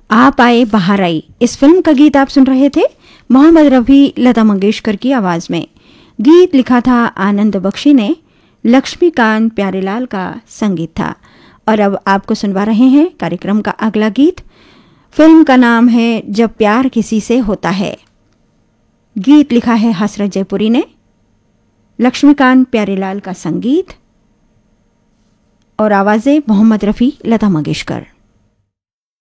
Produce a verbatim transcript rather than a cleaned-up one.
आप आए बाहर आई, इस फिल्म का गीत आप सुन रहे थे मोहम्मद रफ़ी लता मंगेशकर की आवाज़ में। गीत लिखा था आनंद बख्शी ने, लक्ष्मीकांत प्यारेलाल का संगीत था। और अब आपको सुनवा रहे हैं कार्यक्रम का अगला गीत। फिल्म का नाम है जब प्यार किसी से होता है। गीत लिखा है हसरत जयपुरी ने, लक्ष्मीकांत प्यारेलाल का संगीत और आवाज़ें मोहम्मद रफ़ी लता मंगेशकर।